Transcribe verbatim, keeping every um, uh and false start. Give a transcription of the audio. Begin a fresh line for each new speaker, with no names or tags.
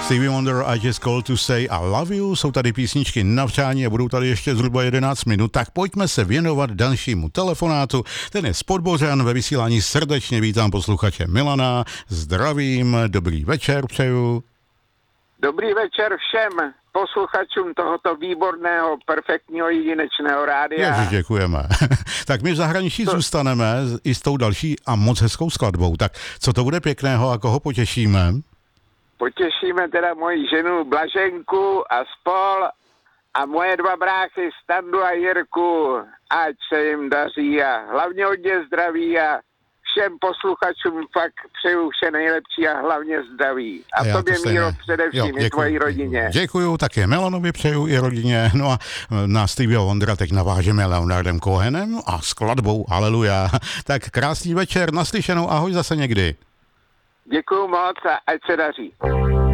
Stevie Wonder, I Just Called to Say I Love You, jsou tady písničky na přání a budou tady ještě zhruba jedenáct minut, tak pojďme se věnovat dalšímu telefonátu. Ten je z Podbořan, ve vysílání srdečně vítám posluchače Milana, zdravím, dobrý večer přeju.
Dobrý večer všem posluchačům tohoto výborného, perfektního, jedinečného rádia.
Ježiš, děkujeme. Tak my v zahraničí to... zůstaneme i s tou další a moc hezkou skladbou. Tak co to bude pěkného a koho potěšíme?
Potěšíme teda moji ženu Blaženku a spol a moje dva bráchy Standu a Jirku. Ať se jim daří a hlavně hodně zdraví a všem posluchačům fakt přeju vše nejlepší a hlavně zdraví. A, a tobě, to Míro, především jo, i tvojí rodině.
Děkuju, také Melanovi přeju i rodině. No a na Stevie Wondera teď navážeme Leonardem Cohenem a skladbou Haleluja. Tak krásný večer, naslyšenou, ahoj zase někdy.
Děkuju moc a ať se daří.